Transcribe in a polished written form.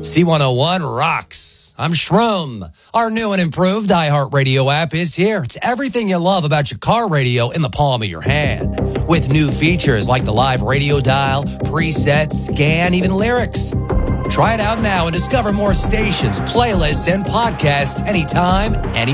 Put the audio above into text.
C101 rocks. I'm Shroom. Our new and improved iHeartRadio app is here. It's everything you love about your car radio in the palm of your hand. With new features like the live radio dial, presets, scan, even lyrics. Try it out now and discover more stations, playlists, and podcasts anytime,